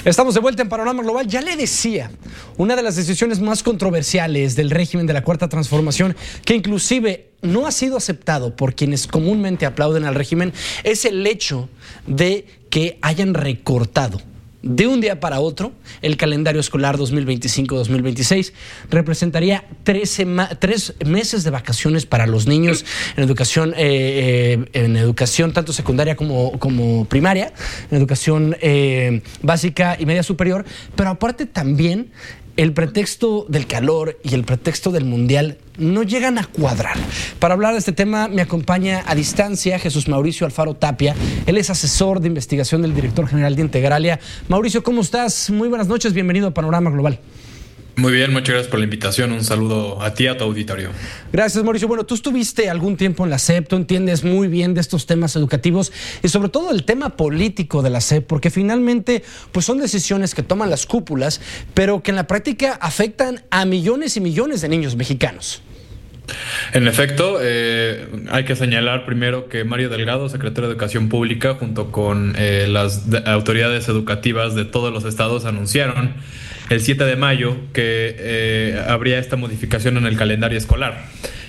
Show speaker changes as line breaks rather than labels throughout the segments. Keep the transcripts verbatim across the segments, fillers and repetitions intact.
Estamos de vuelta en Panorama Global. Ya le decía, una de las decisiones más controversiales del régimen de la Cuarta Transformación, que inclusive no ha sido aceptado por quienes comúnmente aplauden al régimen, es el hecho de que hayan recortado de un día para otro el calendario escolar dos mil veinticinco dos mil veintiséis. Representaría trece ma- tres meses de vacaciones para los niños en educación, eh, eh, en educación tanto secundaria como, como primaria, en educación eh, básica y media superior, pero aparte también el pretexto del calor y el pretexto del mundial no llegan a cuadrar. Para hablar de este tema me acompaña a distancia Jesús Mauricio Alfaro Tapia. Él es asesor de investigación del director general de Integralia. Mauricio, ¿cómo estás? Muy buenas noches, bienvenido a Panorama Global.
Muy bien, muchas gracias por la invitación. Un saludo a ti y a tu auditorio.
Gracias, Mauricio. Bueno, tú estuviste algún tiempo en la S E P, tú entiendes muy bien de estos temas educativos y sobre todo el tema político de la S E P, porque finalmente pues son decisiones que toman las cúpulas, pero que en la práctica afectan a millones y millones de niños mexicanos.
En efecto, eh, hay que señalar primero que Mario Delgado, secretario de Educación Pública, junto con eh, las de- autoridades educativas de todos los estados, anunciaron el siete de mayo que eh, habría esta modificación en el calendario escolar.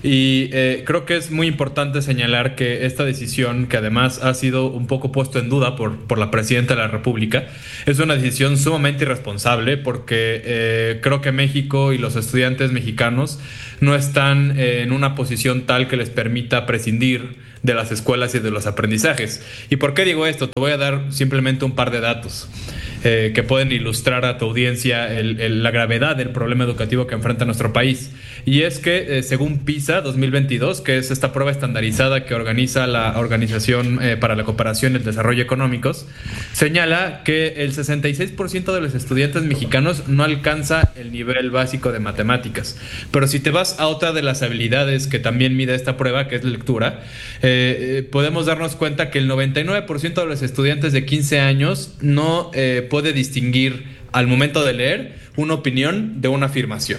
Y eh, creo que es muy importante señalar que esta decisión, que además ha sido un poco puesto en duda por, por la presidenta de la República, es una decisión sumamente irresponsable porque eh, creo que México y los estudiantes mexicanos no están eh, en una posición tal que les permita prescindir de las escuelas y de los aprendizajes. ¿Y por qué digo esto? Te voy a dar simplemente un par de datos eh, que pueden ilustrar a tu audiencia el, el, la gravedad del problema educativo que enfrenta nuestro país. Y es que, eh, según PISA dos mil veintidós, que es esta prueba estandarizada que organiza la Organización eh, para la Cooperación y el Desarrollo Económicos, señala que el sesenta y seis por ciento de los estudiantes mexicanos no alcanza el nivel básico de matemáticas. Pero si te vas a otra de las habilidades que también mide esta prueba, que es lectura, eh, eh, podemos darnos cuenta que el noventa y nueve por ciento de los estudiantes de quince años no eh, puede distinguir al momento de leer una opinión de una afirmación.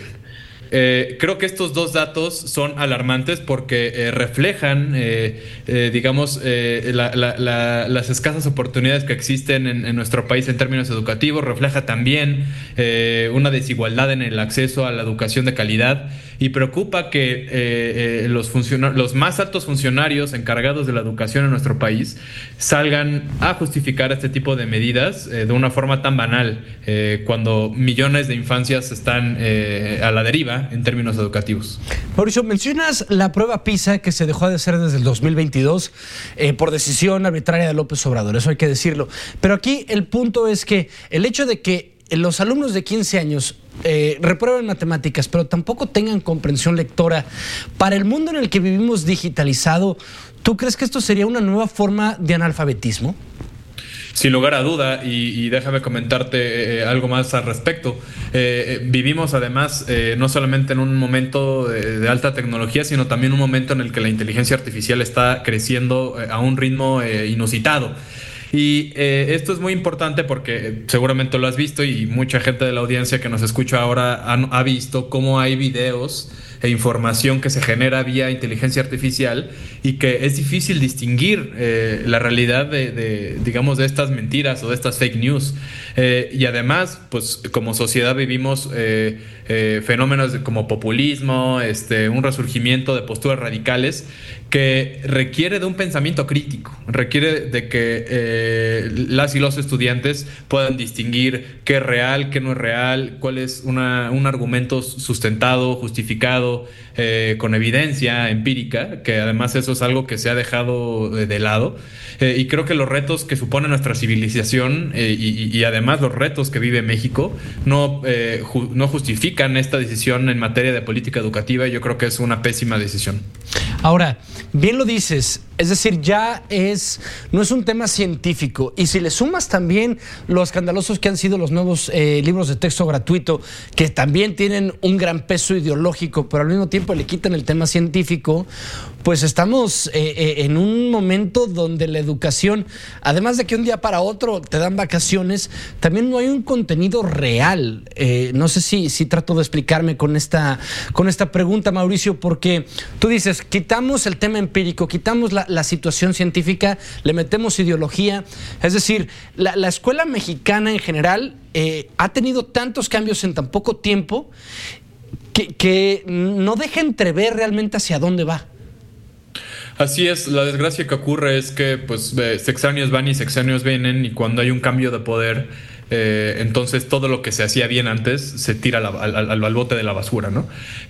Eh, creo que estos dos datos son alarmantes porque eh, reflejan, eh, eh, digamos, eh, la, la, la, las escasas oportunidades que existen en, en nuestro país en términos educativos. Refleja también eh, una desigualdad en el acceso a la educación de calidad y preocupa que eh, eh, los, funcionar- los más altos funcionarios encargados de la educación en nuestro país salgan a justificar este tipo de medidas eh, de una forma tan banal eh, cuando millones de infancias están eh, a la deriva en términos educativos.
Mauricio, mencionas la prueba PISA que se dejó de hacer desde el dos mil veintidós eh, por decisión arbitraria de López Obrador, eso hay que decirlo. Pero aquí el punto es que el hecho de que los alumnos de quince años eh, reprueben matemáticas, pero tampoco tengan comprensión lectora, para el mundo en el que vivimos digitalizado, ¿tú crees que esto sería una nueva forma de analfabetismo?
Sin lugar a duda, y, y déjame comentarte eh, algo más al respecto. Eh, vivimos además eh, no solamente en un momento de, de alta tecnología, sino también un momento en el que la inteligencia artificial está creciendo eh, a un ritmo eh, inusitado. Y eh, esto es muy importante porque seguramente lo has visto y mucha gente de la audiencia que nos escucha ahora han, ha visto cómo hay videos e información que se genera vía inteligencia artificial y que es difícil distinguir eh, la realidad de, de, digamos, de estas mentiras o de estas fake news. Eh, y además, pues como sociedad vivimos eh, eh, fenómenos de, como populismo, este, un resurgimiento de posturas radicales que requiere de un pensamiento crítico, requiere de que eh, las y los estudiantes puedan distinguir qué es real, qué no es real, cuál es una, un argumento sustentado, justificado, eh, con evidencia empírica, que además eso es algo que se ha dejado de, de lado. Eh, y creo que los retos que supone nuestra civilización eh, y, y además los retos que vive México no, eh, ju- no justifican esta decisión en materia de política educativa y yo creo que es una pésima decisión.
Ahora, bien lo dices, es decir, ya es, no es un tema científico y si le sumas también lo escandalosos que han sido los nuevos eh, libros de texto gratuito, que también tienen un gran peso ideológico, pero al mismo tiempo le quitan el tema científico, pues estamos eh, eh, en un momento donde la educación, además de que un día para otro te dan vacaciones, también no hay un contenido real. Eh, no sé si, si trato de explicarme con esta, con esta pregunta, Mauricio, porque tú dices, quitamos el tema empírico, quitamos la, la situación científica, le metemos ideología. Es decir, la, la escuela mexicana en general eh, ha tenido tantos cambios en tan poco tiempo que, que no deja entrever realmente hacia dónde va.
Así es, la desgracia que ocurre es que pues eh, sexenios van y sexenios vienen, y cuando hay un cambio de poder, eh, entonces todo lo que se hacía bien antes se tira la, al, al, al bote de la basura, ¿no?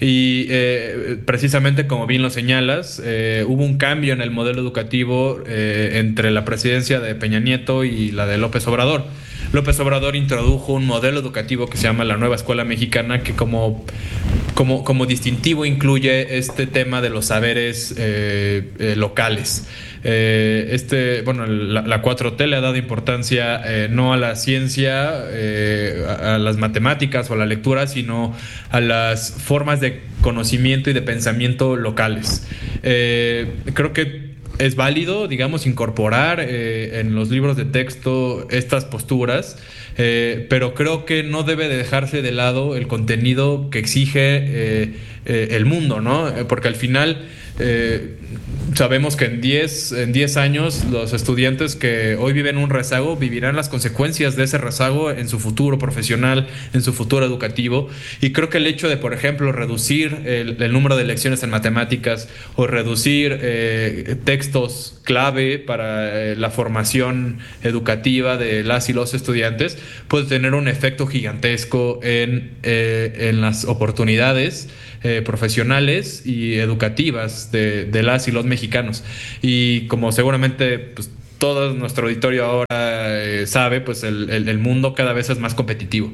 Y eh, precisamente como bien lo señalas, eh, hubo un cambio en el modelo educativo eh, entre la presidencia de Peña Nieto y la de López Obrador. López Obrador introdujo un modelo educativo que se llama la Nueva Escuela Mexicana, que como, como, como distintivo incluye este tema de los saberes eh, eh, locales. Eh, este, bueno, la, la cuatro T le ha dado importancia eh, no a la ciencia, eh, a, a las matemáticas o a la lectura, sino a las formas de conocimiento y de pensamiento locales. Eh, creo que es válido, digamos, incorporar eh, en los libros de texto estas posturas, eh, pero creo que no debe de dejarse de lado el contenido que exige eh, eh, el mundo, ¿no? Porque al final eh, sabemos que en diez, en diez años los estudiantes que hoy viven un rezago vivirán las consecuencias de ese rezago en su futuro profesional, en su futuro educativo. Y creo que el hecho de, por ejemplo, reducir el, el número de lecciones en matemáticas o reducir eh, textos clave para eh, la formación educativa de las y los estudiantes puede tener un efecto gigantesco en, eh, en las oportunidades Eh, profesionales y educativas de, de las y los mexicanos. Y como seguramente pues, todo nuestro auditorio ahora eh, sabe, pues el, el, el mundo cada vez es más competitivo.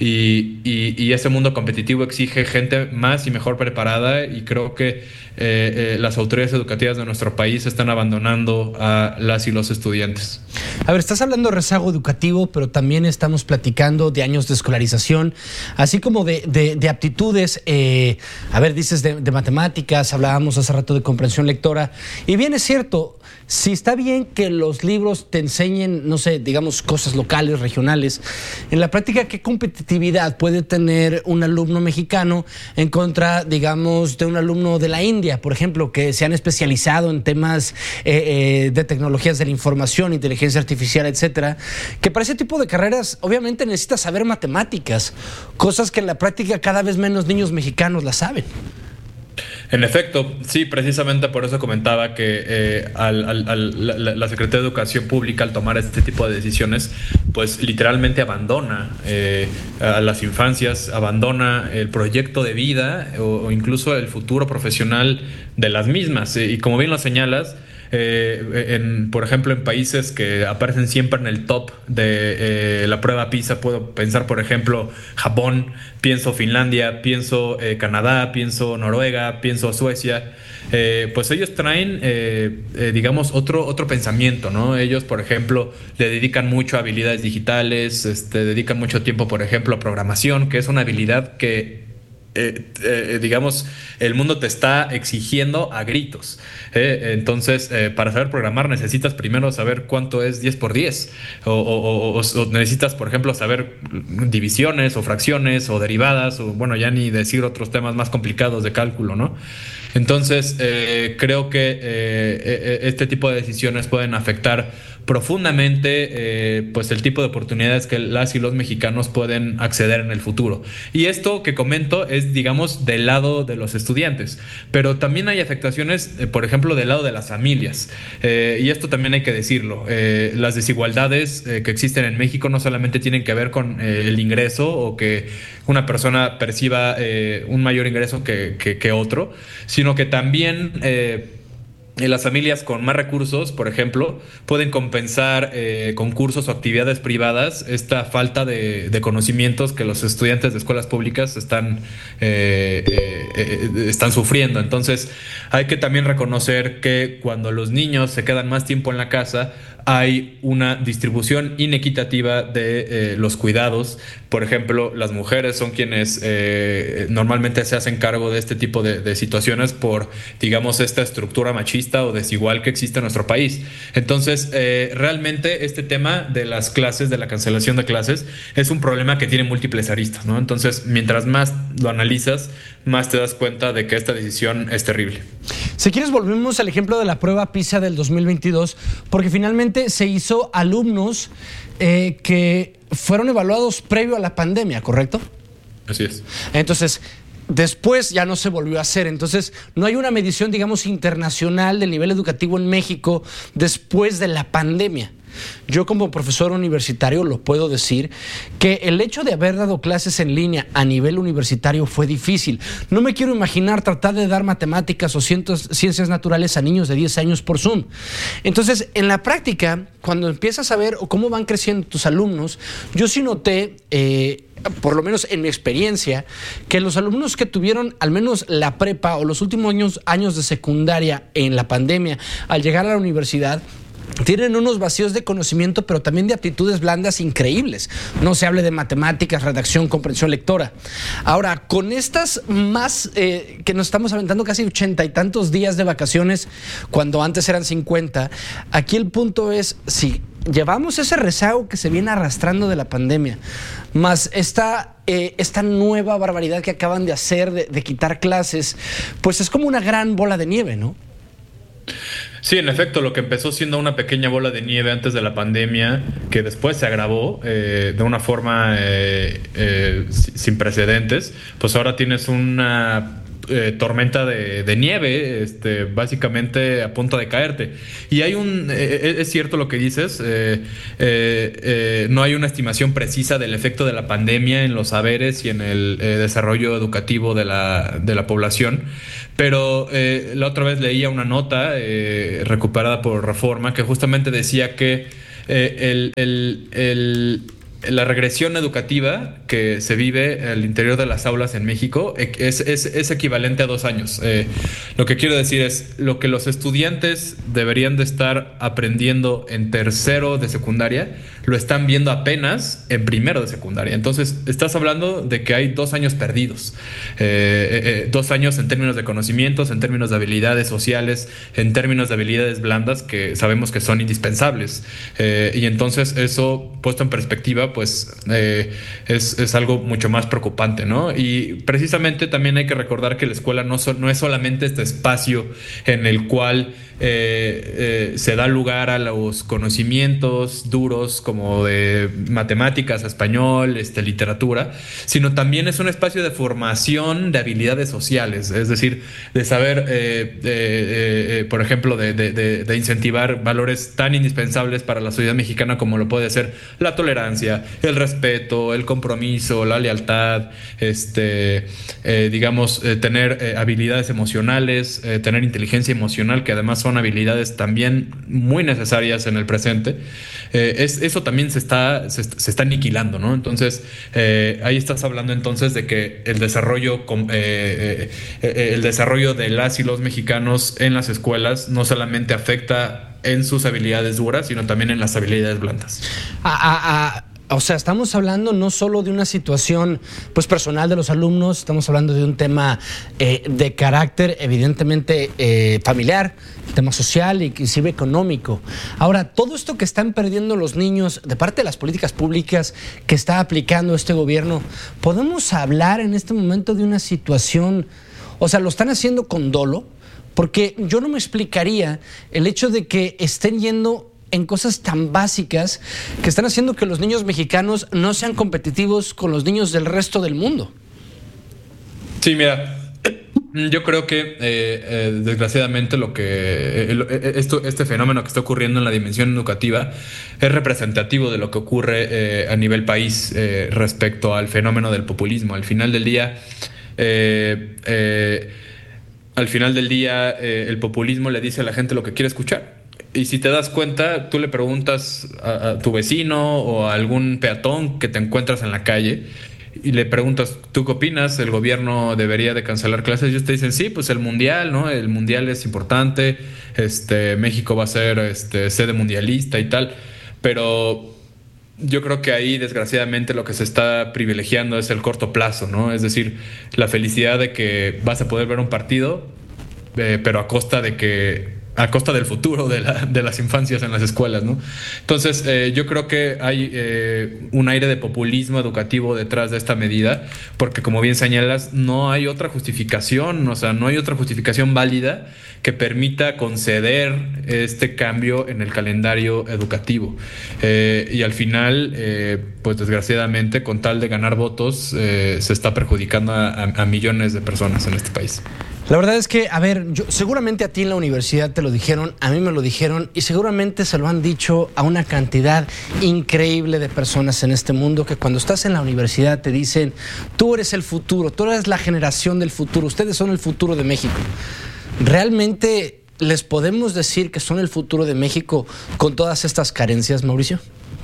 Y, y, y ese mundo competitivo exige gente más y mejor preparada, y creo que eh, eh, las autoridades educativas de nuestro país están abandonando a las y los estudiantes.
A ver, estás hablando de rezago educativo, pero también estamos platicando de años de escolarización, así como de, de, de aptitudes. Eh, a ver, dices de, de matemáticas, hablábamos hace rato de comprensión lectora, y bien es cierto, si está bien que los libros te enseñen, no sé, digamos, cosas locales, regionales, en la práctica, ¿qué competitividad puede tener un alumno mexicano en contra, digamos, de un alumno de la India, por ejemplo, que se han especializado en temas eh, eh, de tecnologías de la información, inteligencia artificial, etcétera, que para ese tipo de carreras obviamente necesitas saber matemáticas, cosas que en la práctica cada vez menos niños mexicanos las saben?
En efecto, sí, precisamente por eso comentaba que eh, al, al, al, la, la Secretaría de Educación Pública, al tomar este tipo de decisiones, pues literalmente abandona eh, a las infancias, abandona el proyecto de vida o, o incluso el futuro profesional de las mismas. Y como bien lo señalas, Eh, en, por ejemplo, en países que aparecen siempre en el top de eh, la prueba PISA, puedo pensar, por ejemplo, Japón, pienso Finlandia, pienso eh, Canadá, pienso Noruega, pienso Suecia. Eh, pues ellos traen, eh, eh, digamos, otro, otro pensamiento, ¿no? Ellos, por ejemplo, le dedican mucho a habilidades digitales, este, dedican mucho tiempo, por ejemplo, a programación, que es una habilidad que Eh, eh, digamos, el mundo te está exigiendo a gritos. Eh, entonces, eh, para saber programar necesitas primero saber cuánto es diez por diez. O, o, o, o necesitas, por ejemplo, saber divisiones o fracciones o derivadas, o bueno, ya ni decir otros temas más complicados de cálculo, ¿no? Entonces, eh, creo que eh, este tipo de decisiones pueden afectar profundamente eh, pues el tipo de oportunidades que las y los mexicanos pueden acceder en el futuro. Y esto que comento es, digamos, del lado de los estudiantes, pero también hay afectaciones, eh, por ejemplo, del lado de las familias. Eh, y esto también hay que decirlo. Eh, las desigualdades eh, que existen en México no solamente tienen que ver con eh, el ingreso o que una persona perciba eh, un mayor ingreso que, que, que otro, sino que también Eh, Eh, Las familias con más recursos, por ejemplo, pueden compensar eh, con cursos o actividades privadas esta falta de, de conocimientos que los estudiantes de escuelas públicas están, eh, eh, eh, están sufriendo. Entonces, hay que también reconocer que cuando los niños se quedan más tiempo en la casa, hay una distribución inequitativa de eh, los cuidados. Por ejemplo, las mujeres son quienes eh, normalmente se hacen cargo de este tipo de, de situaciones por, digamos, esta estructura machista o desigual que existe en nuestro país. Entonces, eh, realmente este tema de las clases, de la cancelación de clases, es un problema que tiene múltiples aristas, ¿no? Entonces, mientras más lo analizas, más te das cuenta de que esta decisión es terrible.
Si quieres, volvemos al ejemplo de la prueba PISA del dos mil veintidós, porque finalmente se hizo alumnos eh, que fueron evaluados previo a la pandemia, ¿correcto?
Así es.
Entonces, después ya no se volvió a hacer. Entonces, no hay una medición, digamos, internacional del nivel educativo en México después de la pandemia. Yo como profesor universitario lo puedo decir que el hecho de haber dado clases en línea a nivel universitario fue difícil. No me quiero imaginar tratar de dar matemáticas o ciencias naturales a niños de diez años por Zoom. Entonces, en la práctica, cuando empiezas a ver cómo van creciendo tus alumnos, yo sí noté, eh, por lo menos en mi experiencia, que los alumnos que tuvieron al menos la prepa o los últimos años, años de secundaria en la pandemia, al llegar a la universidad, tienen unos vacíos de conocimiento, pero también de aptitudes blandas increíbles. No se hable de matemáticas, redacción, comprensión lectora. Ahora, con estas más, eh, que nos estamos aventando casi ochenta y tantos días de vacaciones, cuando antes eran cincuenta, aquí el punto es, si llevamos ese rezago que se viene arrastrando de la pandemia, más esta, eh, esta nueva barbaridad que acaban de hacer, de, de quitar clases, pues es como una gran bola de nieve, ¿no?
Sí, en efecto, lo que empezó siendo una pequeña bola de nieve antes de la pandemia, que después se agravó eh, de una forma eh, eh, sin precedentes, pues ahora tienes una eh, tormenta de, de nieve, este, básicamente a punto de caerte. Y hay un, eh, es cierto lo que dices, eh, eh, eh, no hay una estimación precisa del efecto de la pandemia en los saberes y en el eh, desarrollo educativo de la, de la población. Pero eh, la otra vez leía una nota eh, recuperada por Reforma que justamente decía que eh, el, el, el, la regresión educativa que se vive al interior de las aulas en México es, es, es equivalente a dos años. Eh, lo que quiero decir es, lo que los estudiantes deberían de estar aprendiendo en tercero de secundaria, lo están viendo apenas en primero de secundaria. Entonces, estás hablando de que hay dos años perdidos. Eh, eh, dos años en términos de conocimientos, en términos de habilidades sociales, en términos de habilidades blandas que sabemos que son indispensables. Eh, y entonces, eso, puesto en perspectiva, pues eh, es, es algo mucho más preocupante, ¿no? Y precisamente también hay que recordar que la escuela no, so, no es solamente este espacio en el cual eh, eh, se da lugar a los conocimientos duros como de matemáticas, español, este, literatura, sino también es un espacio de formación de habilidades sociales, es decir, de saber, eh, eh, eh, por ejemplo, de, de, de, de incentivar valores tan indispensables para la sociedad mexicana como lo puede ser la tolerancia, el respeto, el compromiso, la lealtad, este, eh, digamos, eh, tener eh, habilidades emocionales, eh, tener inteligencia emocional, que además son habilidades también muy necesarias en el presente. Eh, es, eso también se está, se, se está aniquilando, ¿no? Entonces, eh, ahí estás hablando entonces de que el desarrollo, eh, eh, el desarrollo de las y los mexicanos en las escuelas no solamente afecta en sus habilidades duras, sino también en las habilidades blandas.
Ah, ah, ah. O sea, estamos hablando no solo de una situación pues personal de los alumnos, estamos hablando de un tema eh, de carácter evidentemente eh, familiar, tema social e inclusive económico. Ahora, todo esto que están perdiendo los niños de parte de las políticas públicas que está aplicando este gobierno, ¿podemos hablar en este momento de una situación, o sea, lo están haciendo con dolo? Porque yo no me explicaría el hecho de que estén yendo en cosas tan básicas que están haciendo que los niños mexicanos no sean competitivos con los niños del resto del mundo.
Sí, mira, yo creo que eh, eh, desgraciadamente lo que eh, esto, este fenómeno que está ocurriendo en la dimensión educativa es representativo de lo que ocurre eh, a nivel país eh, respecto al fenómeno del populismo. Al final del día, eh, eh, al final del día eh, el populismo le dice a la gente lo que quiere escuchar. Y si te das cuenta, tú le preguntas a, a tu vecino o a algún peatón que te encuentras en la calle y le preguntas, ¿tú qué opinas? ¿El gobierno debería de cancelar clases? Y ellos te dicen, sí, pues el mundial, ¿no? El mundial es importante, este, México va a ser este, sede mundialista y tal, pero yo creo que ahí, desgraciadamente, lo que se está privilegiando es el corto plazo, ¿no? Es decir, la felicidad de que vas a poder ver un partido, eh, pero a costa de que a costa del futuro de, la, de las infancias en las escuelas, ¿no? Entonces, eh, yo creo que hay eh, un aire de populismo educativo detrás de esta medida, porque como bien señalas, no hay otra justificación, o sea, no hay otra justificación válida que permita conceder este cambio en el calendario educativo. Eh, y al final, eh, pues desgraciadamente, con tal de ganar votos, eh, se está perjudicando a, a, a millones de personas en este país.
La verdad es que, a ver, yo, seguramente a ti en la universidad te lo dijeron, a mí me lo dijeron y seguramente se lo han dicho a una cantidad increíble de personas en este mundo, que cuando estás en la universidad te dicen, tú eres el futuro, tú eres la generación del futuro, ustedes son el futuro de México. ¿Realmente les podemos decir que son el futuro de México con todas estas carencias, Mauricio?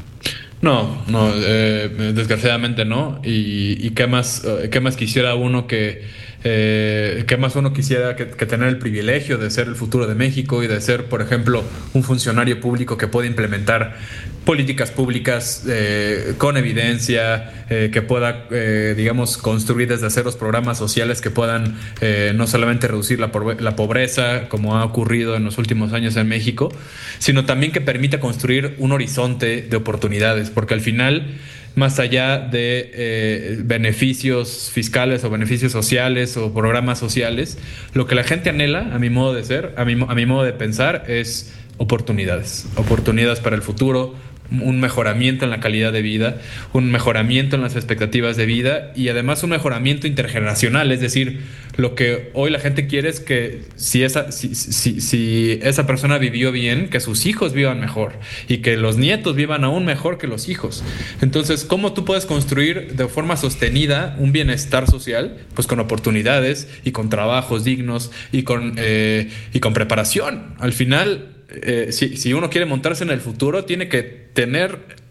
No, no, eh, desgraciadamente no. Y, y qué más, qué más quisiera uno que, eh, qué más uno quisiera que, que tener el privilegio de ser el futuro de México y de ser, por ejemplo, un funcionario público que pueda implementar políticas públicas eh, con evidencia, eh, que pueda, eh, digamos, construir desde cero programas sociales que puedan eh, no solamente reducir la, la pobreza, como ha ocurrido en los últimos años en México, sino también que permita construir un horizonte de oportunidades, porque al final, más allá de eh, beneficios fiscales o beneficios sociales o programas sociales, lo que la gente anhela, a mi modo de ser, a mi, a mi modo de pensar, es oportunidades, oportunidades para el futuro, un mejoramiento en la calidad de vida, un mejoramiento en las expectativas de vida y además un mejoramiento intergeneracional. Es decir, lo que hoy la gente quiere es que si esa, si, si, si esa persona vivió bien, que sus hijos vivan mejor y que los nietos vivan aún mejor que los hijos. Entonces, ¿cómo tú puedes construir de forma sostenida un bienestar social? Pues con oportunidades y con trabajos dignos y con, eh, y con preparación. Al final, Eh, si, si uno quiere montarse en el futuro, tiene que tener